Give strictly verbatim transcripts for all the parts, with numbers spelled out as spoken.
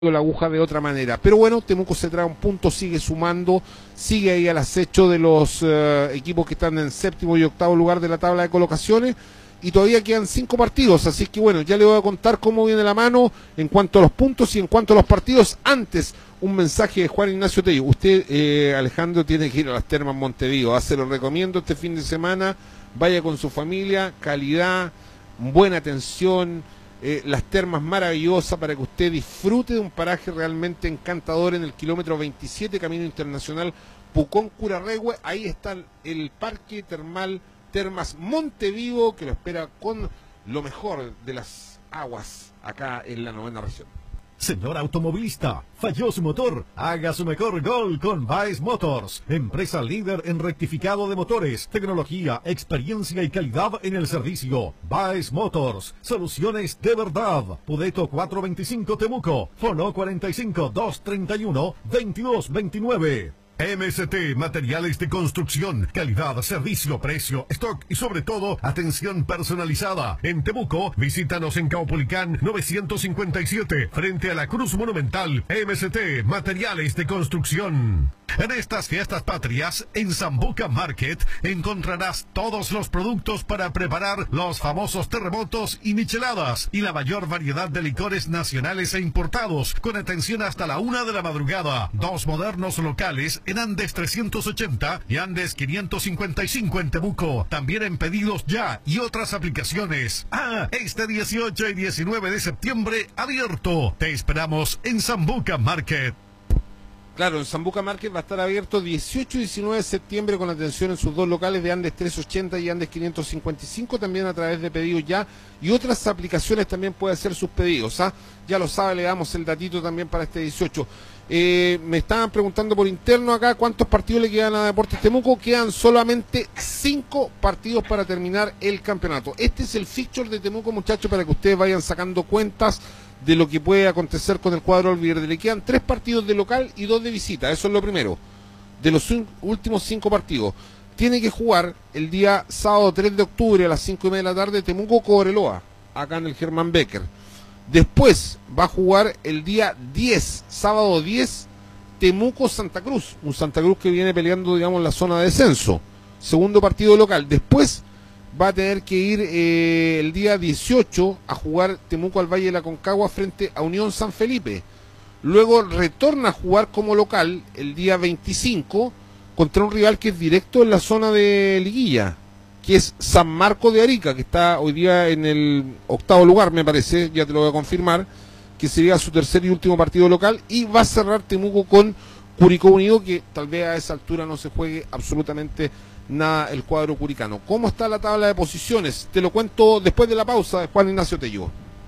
la aguja de otra manera. Pero bueno, Temuco se trae un punto, sigue sumando, sigue ahí al acecho de los uh, equipos que están en séptimo y octavo lugar de la tabla de colocaciones, y todavía quedan cinco partidos, así que bueno, ya le voy a contar cómo viene la mano en cuanto a los puntos y en cuanto a los partidos. Antes, un mensaje de Juan Ignacio Tello. Usted, eh, Alejandro, tiene que ir a las Termas Montevideo, ah, se lo recomiendo este fin de semana, vaya con su familia, calidad, buena atención. Eh, las termas maravillosas para que usted disfrute de un paraje realmente encantador en el kilómetro veintisiete, Camino Internacional Pucón-Curarrehue. Ahí está el, el Parque Termal Termas Montevivo, que lo espera con lo mejor de las aguas acá en la novena región. Señor automovilista, falló su motor, haga su mejor gol con Baez Motors, empresa líder en rectificado de motores, tecnología, experiencia y calidad en el servicio. Baez Motors, soluciones de verdad. Pudeto cuatrocientos veinticinco Temuco, Fono cuarenta y cinco, doscientos treinta y uno, veintidós veintinueve. M S T Materiales de Construcción, calidad, servicio, precio, stock y sobre todo atención personalizada. En Temuco, visítanos en Caupolicán novecientos cincuenta y siete, frente a la Cruz Monumental. M S T Materiales de Construcción. En estas fiestas patrias, en Sambuca Market, encontrarás todos los productos para preparar los famosos terremotos y micheladas y la mayor variedad de licores nacionales e importados, con atención hasta la una de la madrugada. Dos modernos locales en Andes trescientos ochenta y Andes quinientos cincuenta y cinco en Temuco. También en Pedidos Ya y otras aplicaciones. Ah, este dieciocho y diecinueve de septiembre abierto. Te esperamos en Sambuca Market. Claro, en Sambuca Market va a estar abierto dieciocho y diecinueve de septiembre con atención en sus dos locales de Andes trescientos ochenta y Andes quinientos cincuenta y cinco, también a través de Pedidos Ya y otras aplicaciones también puede hacer sus pedidos. ¿ah? Ya lo sabe, le damos el datito también para este dieciocho. Eh, me estaban preguntando por interno acá cuántos partidos le quedan a Deportes Temuco. Quedan solamente cinco partidos para terminar el campeonato. Este es el fixture de Temuco, muchachos, para que ustedes vayan sacando cuentas de lo que puede acontecer con el cuadro albiverde. Le quedan tres partidos de local y dos de visita, eso es lo primero. De los últimos cinco partidos, tiene que jugar el día sábado tres de octubre a las cinco y media de la tarde Temuco-Cobreloa, acá en el Germán Becker. Después va a jugar el día diez, sábado diez, Temuco-Santa Cruz, un Santa Cruz que viene peleando, digamos, la zona de descenso. Segundo partido local. Después va a tener que ir eh, el día dieciocho a jugar Temuco al Valle de la Concagua frente a Unión San Felipe. Luego retorna a jugar como local el día veinticinco contra un rival que es directo en la zona de liguilla, que es San Marcos de Arica, que está hoy día en el octavo lugar, me parece, ya te lo voy a confirmar, que sería su tercer y último partido local, y va a cerrar Temuco con Curicó Unido, que tal vez a esa altura no se juegue absolutamente nada el cuadro curicano. ¿Cómo está la tabla de posiciones? Te lo cuento después de la pausa de Juan Ignacio Tello.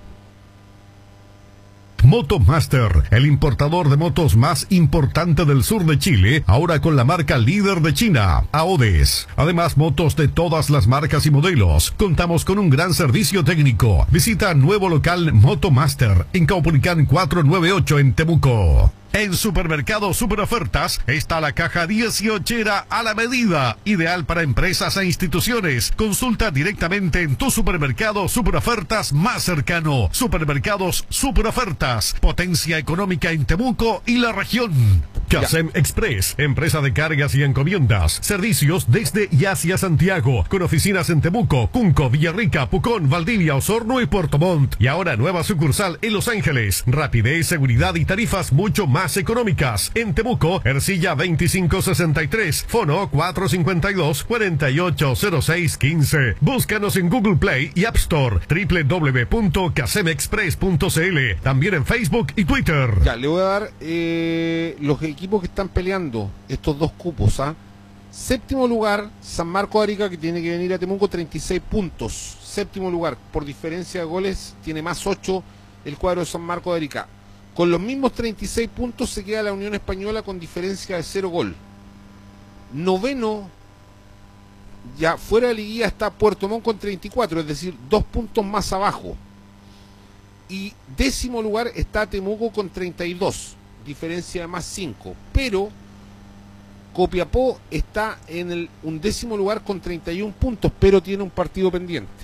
Motomaster, el importador de motos más importante del sur de Chile, ahora con la marca líder de China, Aodes. Además, motos de todas las marcas y modelos. Contamos con un gran servicio técnico. Visita nuevo local Motomaster en Caupolicán cuatrocientos noventa y ocho en Temuco. En Supermercado Super Ofertas está la caja dieciochera a la medida, ideal para empresas e instituciones. Consulta directamente en tu supermercado Super Ofertas más cercano. Supermercados Super Ofertas, potencia económica en Temuco y la región. Casem Express, empresa de cargas y encomiendas. Servicios desde y hacia Santiago, con oficinas en Temuco, Cunco, Villarrica, Pucón, Valdivia, Osorno y Puerto Montt. Y ahora nueva sucursal en Los Ángeles. Rapidez, seguridad y tarifas mucho más económicas. En Temuco, Ercilla veinticinco sesenta y tres, Fono cuatrocientos cincuenta y dos, cuarenta y ocho cero seis quince. Búscanos en Google Play y App Store, doble u doble u doble u punto casem express punto c l. También en Facebook y Twitter. Ya, le voy a dar eh, los equipos que están peleando estos dos cupos. ¿ah? Séptimo lugar, San Marcos de Arica, que tiene que venir a Temuco, treinta y seis puntos. Séptimo lugar, por diferencia de goles, tiene más ocho el cuadro de San Marcos de Arica. Con los mismos treinta y seis puntos se queda la Unión Española con diferencia de cero gol. Noveno, ya fuera de liguilla, está Puerto Montt con treinta y cuatro, es decir, dos puntos más abajo. Y décimo lugar está Temuco con treinta y dos, diferencia de más cinco. Pero Copiapó está en el undécimo lugar con treinta y uno puntos, pero tiene un partido pendiente.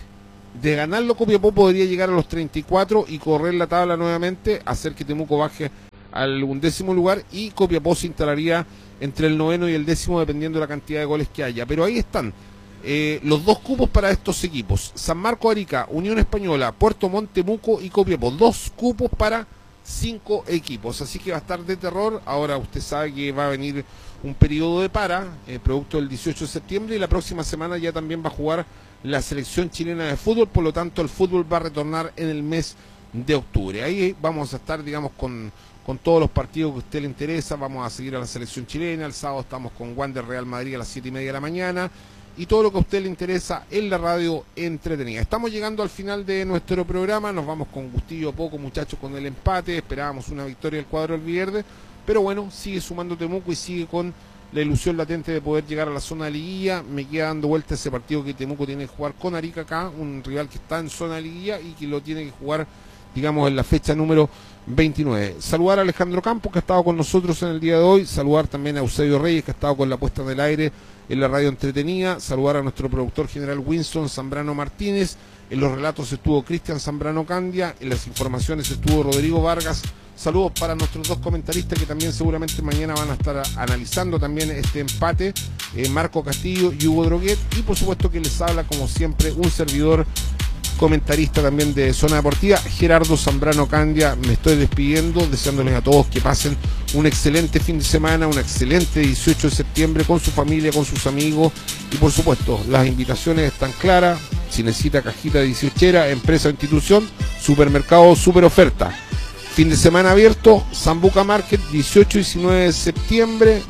De ganarlo, Copiapó podría llegar a los treinta y cuatro y correr la tabla nuevamente, hacer que Temuco baje al undécimo lugar y Copiapó se instalaría entre el noveno y el décimo dependiendo de la cantidad de goles que haya. Pero ahí están eh, los dos cupos para estos equipos: San Marcos, Arica, Unión Española, Puerto Montt, Temuco y Copiapó. Dos cupos para cinco equipos, así que va a estar de terror. Ahora usted sabe que va a venir un periodo de para, eh, producto del dieciocho de septiembre, y la próxima semana ya también va a jugar la selección chilena de fútbol, por lo tanto el fútbol va a retornar en el mes de octubre. Ahí vamos a estar, digamos, con, con todos los partidos que a usted le interesa. Vamos a seguir a la selección chilena. El sábado estamos con Wander Real Madrid a las siete y media de la mañana, y todo lo que a usted le interesa en la radio entretenida. Estamos llegando al final de nuestro programa, nos vamos con gustillo poco, muchachos, con el empate. Esperábamos una victoria del cuadro albiverde, pero bueno, sigue sumando Temuco y sigue con la ilusión latente de poder llegar a la zona de liguilla. Me queda dando vuelta ese partido que Temuco tiene que jugar con Arica acá, un rival que está en zona de liguilla y que lo tiene que jugar, digamos, en la fecha número veintinueve. Saludar a Alejandro Campos, que ha estado con nosotros en el día de hoy. Saludar también a Eusebio Reyes, que ha estado con la puesta en el aire en la radio entretenida. Saludar a nuestro productor general Winston Zambrano Martínez. En los relatos estuvo Cristian Zambrano Candia. En las informaciones estuvo Rodrigo Vargas. Saludos para nuestros dos comentaristas que también seguramente mañana van a estar analizando también este empate, eh, Marco Castillo y Hugo Droguet, y por supuesto que les habla como siempre un servidor comentarista también de Zona Deportiva, Gerardo Zambrano Candia. Me estoy despidiendo, deseándoles a todos que pasen un excelente fin de semana, un excelente dieciocho de septiembre con su familia, con sus amigos, y por supuesto las invitaciones están claras. Si necesita cajita de dieciochera, empresa o institución, supermercado Super Oferta. Fin de semana abierto, Sambuca Market, dieciocho y diecinueve de septiembre.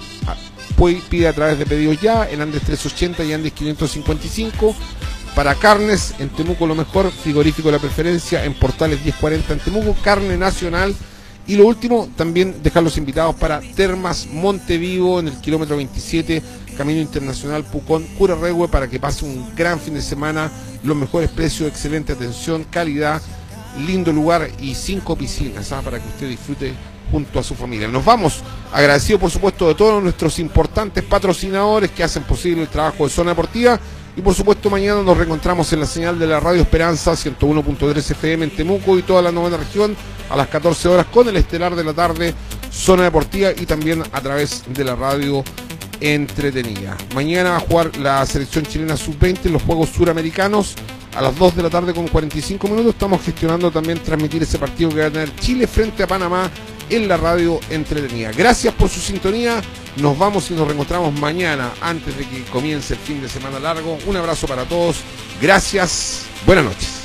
Pide a través de pedidos ya en Andes trescientos ochenta y Andes quinientos cincuenta y cinco. Para carnes, en Temuco lo mejor, frigorífico de la preferencia, en Portales diez cuarenta en Temuco, carne nacional. Y lo último, también dejar los invitados para Termas Montevivo en el kilómetro veintisiete, Camino Internacional Pucón, Curarrehue, para que pase un gran fin de semana, los mejores precios, excelente atención, calidad, lindo lugar y cinco piscinas, ¿sabes? Para que usted disfrute junto a su familia. Nos vamos, agradecido por supuesto de todos nuestros importantes patrocinadores que hacen posible el trabajo de Zona Deportiva, y por supuesto mañana nos reencontramos en la señal de la Radio Esperanza ciento uno punto tres F M en Temuco y toda la novena región a las catorce horas con el estelar de la tarde Zona Deportiva, y también a través de la radio entretenida. Mañana va a jugar la selección chilena sub veinte en los Juegos Suramericanos a las dos de la tarde con cuarenta y cinco minutos. Estamos gestionando también transmitir ese partido que va a tener Chile frente a Panamá en la radio entretenida. Gracias por su sintonía. Nos vamos y nos reencontramos mañana antes de que comience el fin de semana largo. Un abrazo para todos. Gracias. Buenas noches.